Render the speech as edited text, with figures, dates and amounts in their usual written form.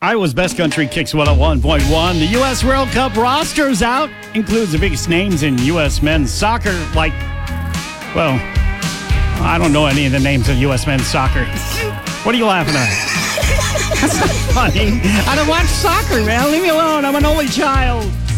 Iowa's Best Country Kicks 101.1. The U.S. World Cup roster's out. Includes the biggest names in U.S. men's soccer, like, well, I don't know any of the names of U.S. men's soccer. What are you laughing at? That's not funny. I don't watch soccer, man. Leave me alone. I'm an only child.